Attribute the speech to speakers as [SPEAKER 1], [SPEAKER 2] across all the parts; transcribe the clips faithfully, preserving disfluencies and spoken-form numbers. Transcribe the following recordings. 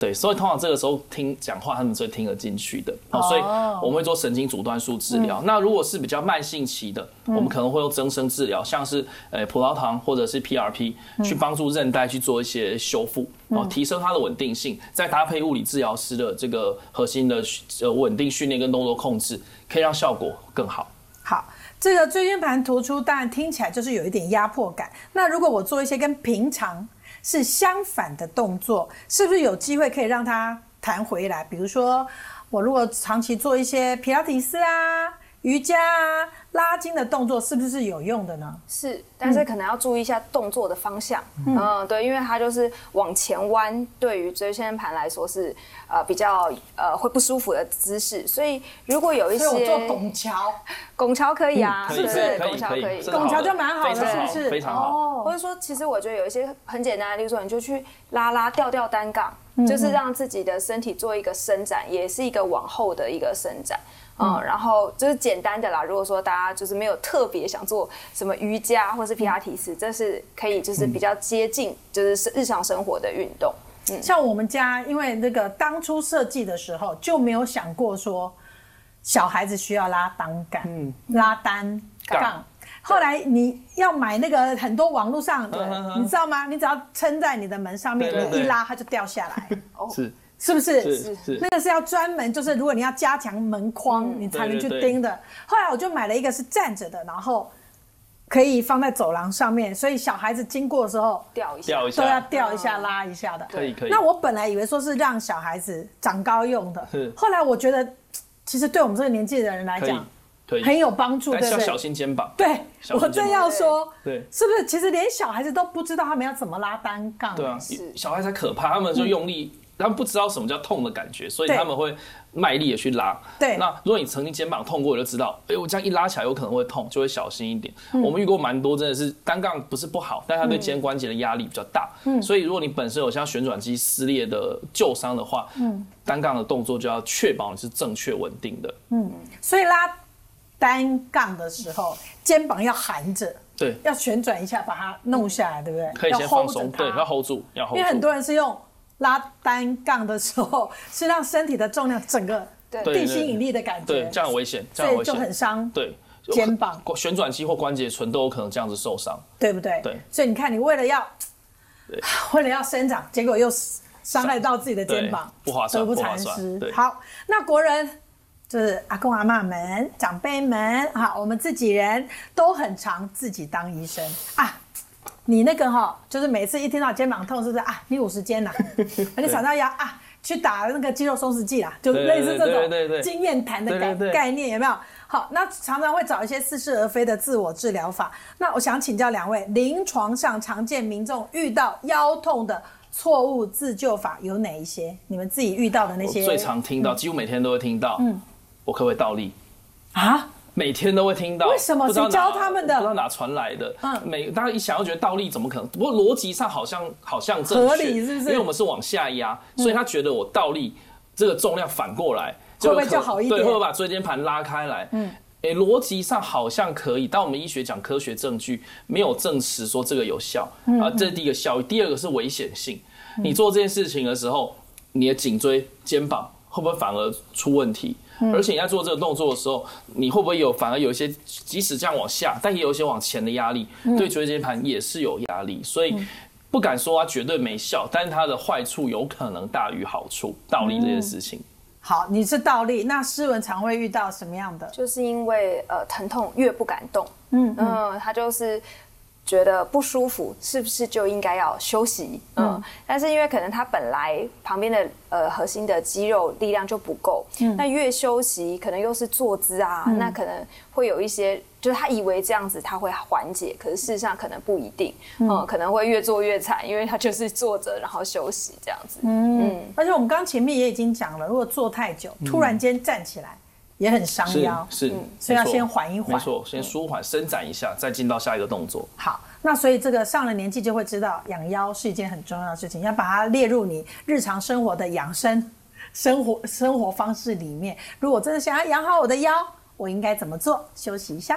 [SPEAKER 1] 对，所以通常这个时候听讲话，他们是会听得进去的。哦，所以我们会做神经阻断术治疗。嗯、那如果是比较慢性期的，嗯、我们可能会用增生治疗，像是呃葡萄糖或者是 P R P，、嗯、去帮助韧带去做一些修复，哦，提升它的稳定性，再搭配物理治疗师的这个核心的呃稳定训练跟动作控制，可以让效果更好。
[SPEAKER 2] 好。这个椎间盘突出当然听起来就是有一点压迫感，那如果我做一些跟平常是相反的动作，是不是有机会可以让它弹回来？比如说我如果长期做一些皮拉提斯啊、瑜伽啊、拉筋的动作，是不是有用的呢？
[SPEAKER 3] 是，但是可能要注意一下动作的方向。嗯，嗯对，因为它就是往前弯，对于椎间盘来说是呃比较呃会不舒服的姿势，所以如果有一些，
[SPEAKER 2] 所以我做拱桥，
[SPEAKER 3] 拱桥可以啊，
[SPEAKER 1] 嗯、
[SPEAKER 3] 是不是？拱桥可以，
[SPEAKER 2] 拱桥就蛮好的，是不是？
[SPEAKER 1] 非常好。
[SPEAKER 3] 哦、或者说，其实我觉得有一些很简单的，例如说，你就去拉拉吊吊单杠，嗯、就是让自己的身体做一个伸展，也是一个往后的一个伸展。嗯，然后就是简单的啦。如果说大家就是没有特别想做什么瑜伽或是皮拉提斯，这是可以就是比较接近就是日常生活的运动。
[SPEAKER 2] 嗯，像我们家，因为那个当初设计的时候就没有想过说小孩子需要拉单杠，嗯，拉单杠。后来你要买那个很多网络上的，你知道吗？你只要撑在你的门上面，你一拉它就掉下来。
[SPEAKER 1] 哦，是。
[SPEAKER 2] 是不是？
[SPEAKER 1] 是是，
[SPEAKER 2] 那个是要专门，就是如果你要加强门框，嗯、你才能去盯的。对对对，后来我就买了一个是站着的，然后可以放在走廊上面，所以小孩子经过的时候
[SPEAKER 3] 吊一下，
[SPEAKER 2] 都要吊一下、嗯、拉一下的。
[SPEAKER 1] 可以可以。
[SPEAKER 2] 那我本来以为说是让小孩子长高用的，后来我觉得其实对我们这个年纪的人来讲，很有帮助，对不对？
[SPEAKER 1] 要小心肩膀。
[SPEAKER 2] 对，我正要说，
[SPEAKER 1] 对，
[SPEAKER 2] 是不是？其实连小孩子都不知道他们要怎么拉单杠。
[SPEAKER 1] 对啊，小孩才可怕，他们就用力。嗯，他们不知道什么叫痛的感觉，所以他们会卖力的去拉。
[SPEAKER 2] 对，
[SPEAKER 1] 那如果你曾经肩膀痛过，你就知道，哎、欸，我这样一拉起来有可能会痛，就会小心一点。嗯、我们遇过蛮多，真的是单杠不是不好，但它对肩关节的压力比较大。嗯，所以如果你本身有像旋转肌撕裂的旧伤的话，嗯，单杠的动作就要确保你是正确稳定的。
[SPEAKER 2] 嗯，所以拉单杠的时候，肩膀要含着。
[SPEAKER 1] 对，
[SPEAKER 2] 要旋转一下把它弄下来，对不对？
[SPEAKER 1] 可以先放松，对，要 hold 住，要 hold 住。
[SPEAKER 2] 因为很多人是用拉单杠的时候，是让身体的重量整个地心引力的感觉，
[SPEAKER 1] 对，这样很危险，这样危险，
[SPEAKER 2] 所以就很伤。
[SPEAKER 1] 对，
[SPEAKER 2] 肩膀、
[SPEAKER 1] 旋转肌或关节唇都有可能这样子受伤，
[SPEAKER 2] 对不对？
[SPEAKER 1] 对。
[SPEAKER 2] 所以你看，你为了要，为了要生长，结果又伤害到自己的肩膀，
[SPEAKER 1] 不划算，
[SPEAKER 2] 得不偿失。好，那国人。就是阿公阿嬷们、长辈们，哈，我们自己人都很常自己当医生啊。你那个哈，就是每次一听到肩膀痛，是不是啊？你五十肩呐，你想到要啊去打那个肌肉松弛剂啦，就类似这种经验谈的概概念，有没有？好，那常常会找一些似是而非的自我治疗法。那我想请教两位，临床上常见民众遇到腰痛的错误自救法有哪一些？你们自己遇到的那些？
[SPEAKER 1] 我最常听到，几乎每天都会听到。嗯。我可不可以倒立
[SPEAKER 2] 啊？
[SPEAKER 1] 每天都会听到，
[SPEAKER 2] 为什么？谁教他们的？
[SPEAKER 1] 不知道哪传来的。嗯，每大家一想要觉得倒立怎么可能？不过逻辑上好像好像正确，
[SPEAKER 2] 合理是不是？
[SPEAKER 1] 因为我们是往下压，所以他觉得我倒立这个重量反过来，
[SPEAKER 2] 会不会就好一点？
[SPEAKER 1] 对，会不会把椎间盘拉开来？嗯，诶，逻辑上好像可以，但我们医学讲科学证据没有证实说这个有效啊。这是第一个效益，第二个是危险性。你做这件事情的时候，你的颈椎、肩膀会不会反而出问题？而且你在做这个动作的时候，你会不会有反而有一些，即使这样往下，但也有一些往前的压力，对椎间盘也是有压力，所以不敢说它绝对没效，但是它的坏处有可能大于好处。倒立这件事情，
[SPEAKER 2] 好，你是倒立，那诗文常会遇到什么样的？
[SPEAKER 3] 就是因为呃疼痛越不敢动，嗯嗯，他就是觉得不舒服，是不是就应该要休息？嗯，嗯但是因为可能他本来旁边的呃核心的肌肉力量就不够，嗯，那越休息可能又是坐姿啊，嗯、那可能会有一些，就是他以为这样子他会缓解，可是事实上可能不一定，嗯，嗯可能会越做越惨，因为他就是坐着然后休息这样子，嗯嗯，
[SPEAKER 2] 而且我们刚前面也已经讲了，如果坐太久，突然间站起来。也很伤腰，
[SPEAKER 1] 是，是
[SPEAKER 2] 嗯、所以要先缓一缓，
[SPEAKER 1] 没错，先舒缓、伸展一下，再进到下一个动作。
[SPEAKER 2] 好，那所以这个上了年纪就会知道，养腰是一件很重要的事情，要把它列入你日常生活的养生生活生活方式里面。如果真的想要养好我的腰，我应该怎么做？休息一下。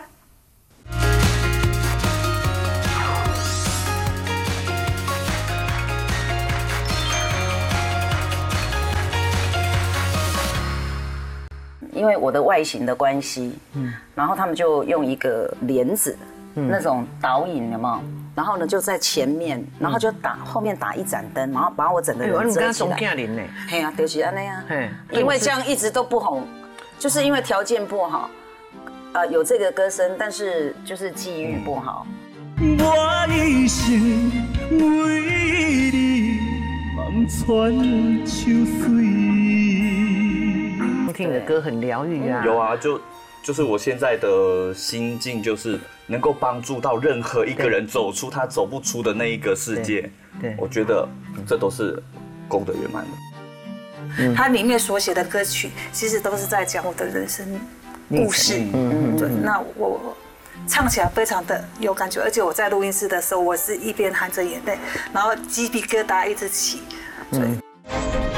[SPEAKER 4] 因为我的外形的关系，嗯，然后他们就用一个帘子，嗯，那种导引有没有？然后呢就在前面，然后就打后面打一盏灯，然后把我整个人遮起来。嘿啊，就是安那样。因为这样一直都不红，就是因为条件不好，呃，有这个歌声，但是就是际遇不好。我一生为你望穿秋水。
[SPEAKER 5] 听你的歌很疗愈啊。
[SPEAKER 6] 有啊，就就是我现在的心境就是能够帮助到任何一个人走出他走不出的那一个世界。对，我觉得这都是功德圆满的。
[SPEAKER 7] 嗯，它里面所写的歌曲其实都是在讲我的人生故事。嗯，对，那我。唱起来非常的有感觉，而且我在录音室的时候，我是一边含着眼泪，然后鸡皮疙瘩一直起。嗯，